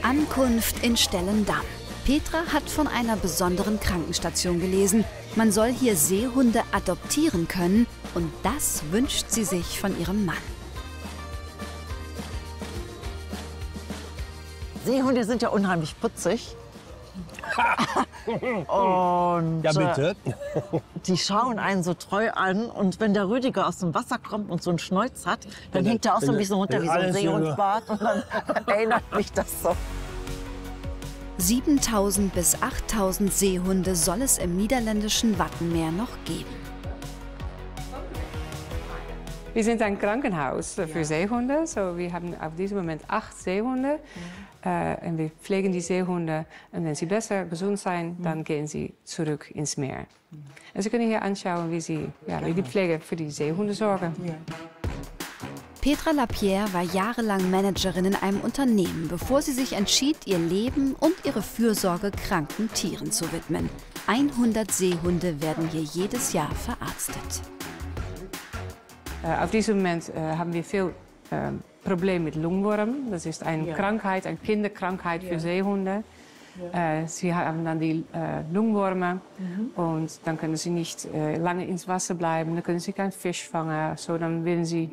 Ankunft in Stellendam. Petra hat von einer besonderen Krankenstation gelesen. Man soll hier Seehunde adoptieren können und das wünscht sie sich von ihrem Mann. Seehunde sind ja unheimlich putzig. Und ja, bitte. Die schauen einen so treu an. Und wenn der Rüdiger aus dem Wasser kommt und so einen Schnäuz hat, dann hängt er auch so ein bisschen runter wie so ein Seehundbart. Und dann erinnert mich das so. 7.000 bis 8.000 Seehunde soll es im niederländischen Wattenmeer noch geben. Wir sind ein Krankenhaus für Seehunde. So, wir haben auf diesem Moment 8 Seehunde. Und wir pflegen die Seehunde. Und wenn sie besser gesund sind, dann gehen sie zurück ins Meer. Und Sie können hier anschauen, wie die Pflege für die Seehunde sorgen. Petra Lapierre war jahrelang Managerin in einem Unternehmen, bevor sie sich entschied, ihr Leben und ihre Fürsorge kranken Tieren zu widmen. 100 Seehunde werden hier jedes Jahr verarztet. Auf diesem Moment haben wir viel Probleme mit Lungenwurm. Das ist eine Krankheit, eine Kinderkrankheit für Seehunde. Sie haben dann die Lungenwürmer und dann können sie nicht lange ins Wasser bleiben. Dann können sie keinen Fisch fangen. So, dann werden sie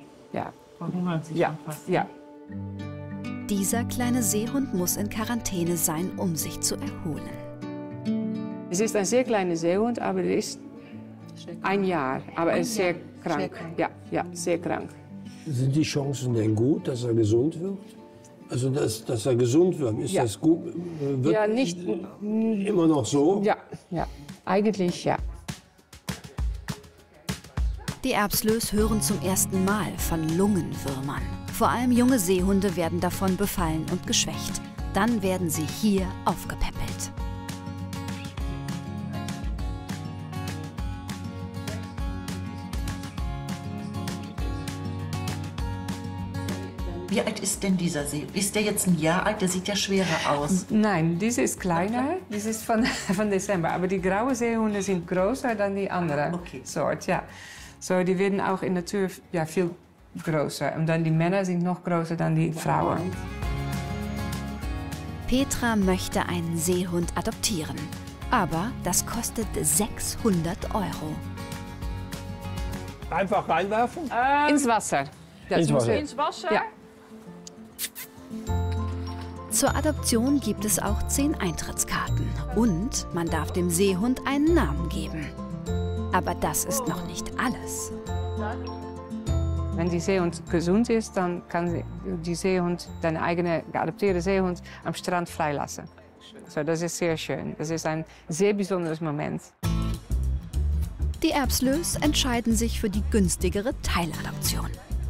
Dieser kleine Seehund muss in Quarantäne sein, um sich zu erholen. Es ist ein sehr kleiner Seehund, aber er ist 1 Jahr. Aber er ist sehr krank. Ja, sehr krank. Sind die Chancen denn gut, dass er gesund wird? Also, dass er gesund wird, ist das gut? Wird nicht immer noch so? Ja, eigentlich ja. Die Erbslös hören zum ersten Mal von Lungenwürmern. Vor allem junge Seehunde werden davon befallen und geschwächt. Dann werden sie hier aufgepäppelt. Wie alt ist denn dieser See? Ist der jetzt 1 Jahr alt? Der sieht ja schwerer aus. Nein, diese ist kleiner. Diese ist von Dezember. Aber die grauen Seehunde sind größer als die andere Sorte. Ja. So, die werden auch in der Natur viel größer. Und dann die Männer sind noch größer als die Frauen. Petra möchte einen Seehund adoptieren. Aber das kostet 600 €. Einfach reinwerfen? Ins Wasser. Ins Wasser? Ins Wasser? Ja. Zur Adoption gibt es auch 10 Eintrittskarten. Und man darf dem Seehund einen Namen geben. Aber das ist noch nicht alles. Wenn die Seehund gesund ist, dann kann die Seehund, deine eigene geadoptierte Seehund, am Strand freilassen. So, das ist sehr schön. Das ist ein sehr besonderes Moment. Die Erbslös entscheiden sich für die günstigere Teiladoption.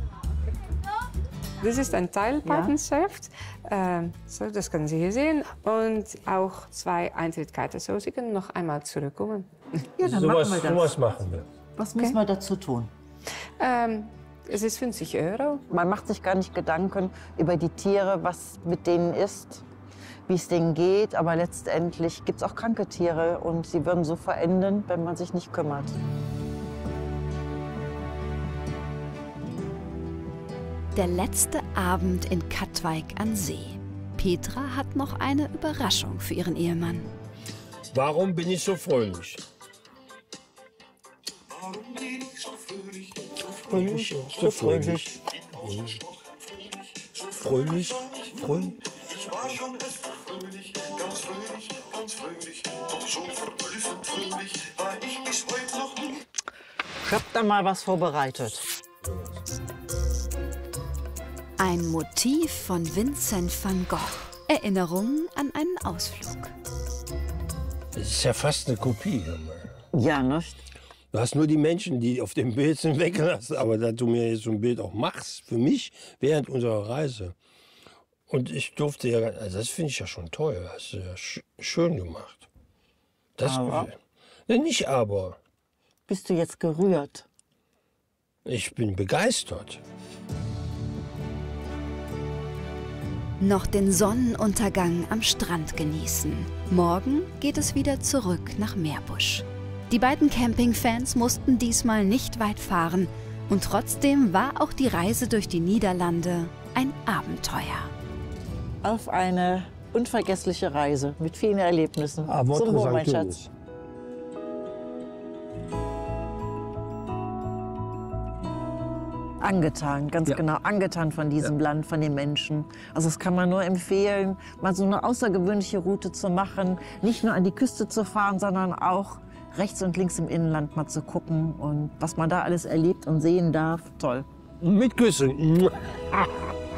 Das ist ein Teilpartnerschaft. So, das können Sie hier sehen. Und auch 2 Eintrittskarten. So, Sie können noch einmal zurückkommen. Ja, dann Sowas machen machen wir. Was müssen wir dazu tun? Es ist 50 €. Man macht sich gar nicht Gedanken über die Tiere, was mit denen ist, wie es denen geht. Aber letztendlich gibt es auch kranke Tiere und sie würden so verenden, wenn man sich nicht kümmert. Der letzte Abend in Katwijk an See. Petra hat noch eine Überraschung für ihren Ehemann. Warum bin ich so fröhlich? Fröhlich, so fröhlich. Fröhlich, fröhlich. Ich war schon öfter fröhlich, ganz fröhlich, ganz fröhlich. Doch so verblüffend fröhlich war ich bis heute noch nie. Ich hab da mal was vorbereitet. Ein Motiv von Vincent van Gogh. Erinnerungen an einen Ausflug. Das ist ja fast eine Kopie. Ja, nicht? Du hast nur die Menschen, die auf dem Bild sind, weggelassen. Aber da du mir jetzt so ein Bild auch machst, für mich, während unserer Reise. Und ich durfte ja, also das finde ich ja schon toll. Hast du ja schön gemacht. Das Aber? Ja, nicht aber. Bist du jetzt gerührt? Ich bin begeistert. Noch den Sonnenuntergang am Strand genießen. Morgen geht es wieder zurück nach Meerbusch. Die beiden Campingfans mussten diesmal nicht weit fahren. Und trotzdem war auch die Reise durch die Niederlande ein Abenteuer. Auf eine unvergessliche Reise mit vielen Erlebnissen. À votre Zum Wohl, mein Sanctus. Schatz. Angetan, ganz Ja. genau, angetan von diesem Land, von den Menschen. Also das kann man nur empfehlen, mal so eine außergewöhnliche Route zu machen, nicht nur an die Küste zu fahren, sondern auch rechts und links im Inland mal zu gucken und was man da alles erlebt und sehen darf. Toll. Mit Küssen.